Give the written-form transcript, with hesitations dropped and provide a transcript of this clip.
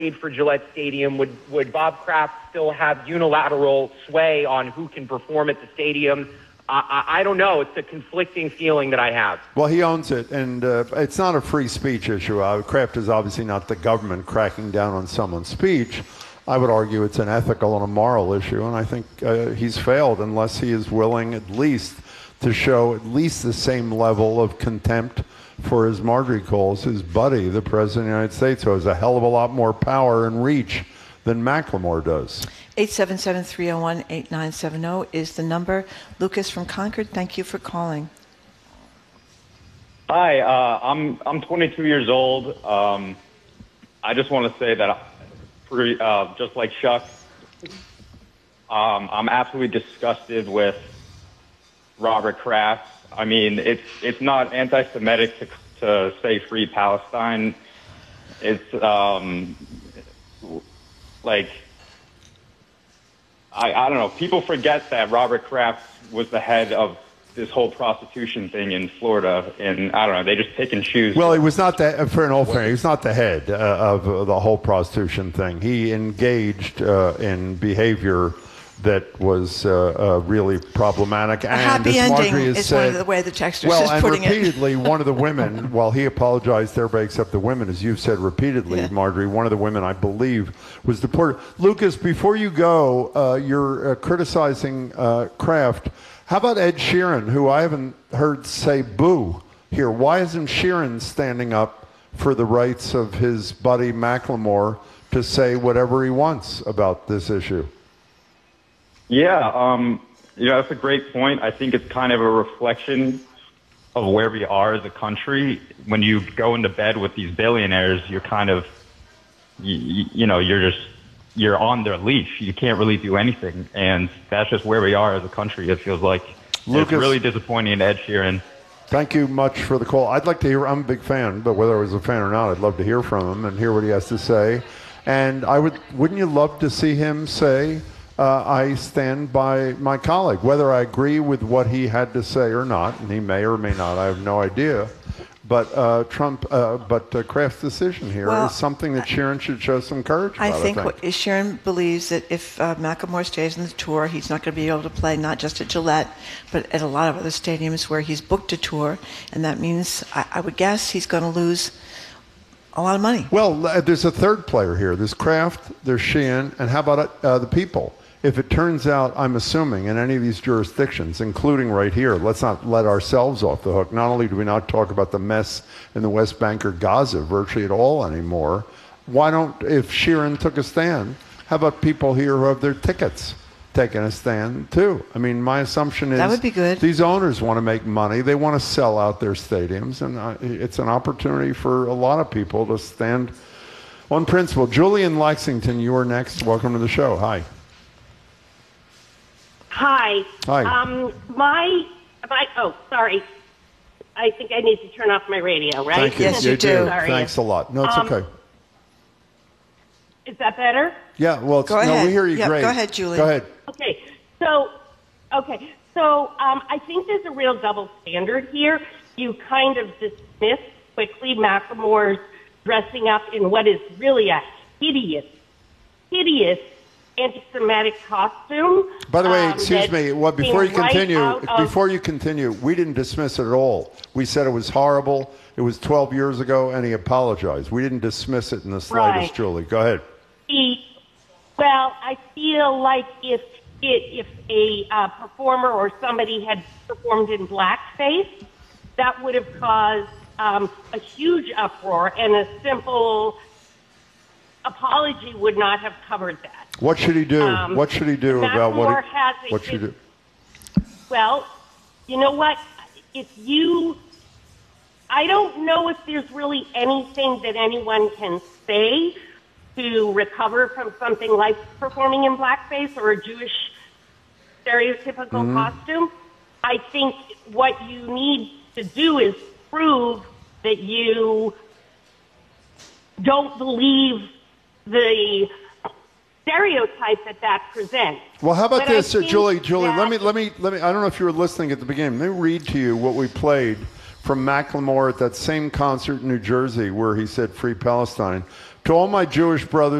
for Gillette Stadium, would Bob Kraft still have unilateral sway on who can perform at the stadium? I don't know. It's a conflicting feeling that I have. Well, he owns it, and it's not a free speech issue. Kraft is obviously not the government cracking down on someone's speech. I would argue it's an ethical and a moral issue, and I think he's failed unless he is willing at least to show at least the same level of contempt for, as Marjorie calls, his buddy, the President of the United States, who has a hell of a lot more power and reach than Macklemore does. 877-301-8970 is the number. Lucas from Concord, thank you for calling. Hi, I'm 22 years old. I just want to say that, just like Chuck, I'm absolutely disgusted with Robert Kraft. I mean, it's not anti-Semitic to say free Palestine. It's like, I don't know. People forget that Robert Kraft was the head of this whole prostitution thing in Florida, and I don't know. They just pick and choose. Well, he was not the, for an old fair, he was not the head of the whole prostitution thing. He engaged in behavior that was really problematic. A happy ending is one of the way the texter is putting it. Well, and repeatedly, one of the women, while he apologized to everybody except the women, as you've said repeatedly, Marjorie, one of the women, I believe, was deported. Lucas, before you go, you're criticizing Kraft. How about Ed Sheeran, who I haven't heard say boo here? Why isn't Sheeran standing up for the rights of his buddy Macklemore to say whatever he wants about this issue? Yeah, that's a great point. I think it's kind of a reflection of where we are as a country. When you go into bed with these billionaires, you're kind of, you're on their leash. You can't really do anything, and that's just where we are as a country. It feels like Lucas, it's really disappointing in Ed Sheeran. Thank you much for the call. I'd like to hear. I'm a big fan, but whether I was a fan or not, I'd love to hear from him and hear what he has to say. And wouldn't you love to see him say, I stand by my colleague, whether I agree with what he had to say or not, and he may or may not, I have no idea. But Kraft's decision here is something that Sheeran should show some courage about, I think Sheeran believes that if Macklemore stays on the tour, he's not going to be able to play not just at Gillette, but at a lot of other stadiums where he's booked a tour, and that means, I would guess, he's going to lose a lot of money. Well, there's a third player here. There's Kraft, there's Sheeran, and how about the people? If it turns out, I'm assuming, in any of these jurisdictions, including right here, let's not let ourselves off the hook. Not only do we not talk about the mess in the West Bank or Gaza virtually at all anymore, why don't, if Sheeran took a stand, how about people here who have their tickets taking a stand too? I mean, my assumption is that would be good. These owners want to make money. They want to sell out their stadiums, and it's an opportunity for a lot of people to stand on principle. Julie in Lexington, you are next. Welcome to the show. Hi. Hi. Hi. Oh, sorry. I think I need to turn off my radio, right? Thank you. Yes, you do. Sorry. Thanks a lot. No, it's okay. Is that better? Yeah, well, go ahead. No, we hear you great. Go ahead, Julie. Go ahead. Okay. So I think there's a real double standard here. You kind of dismiss quickly Macklemore's dressing up in what is really a hideous anti-Semitic costume. By the way, excuse me. Well, before you continue, we didn't dismiss it at all. We said it was horrible. It was 12 years ago, and he apologized. We didn't dismiss it in the slightest, Right. Julie. Go ahead. Well, I feel like if a performer or somebody had performed in blackface, that would have caused a huge uproar, and a simple apology would not have covered that. What should he do? What should he do about what should he do? Well, you know what? I don't know if there's really anything that anyone can say to recover from something like performing in blackface or a Jewish stereotypical costume. I think what you need to do is prove that you don't believe the stereotype that presents. Well, how about this, Julie? Let me. I don't know if you were listening at the beginning. Let me read to you what we played from Macklemore at that same concert in New Jersey where he said "Free Palestine." To all my Jewish brothers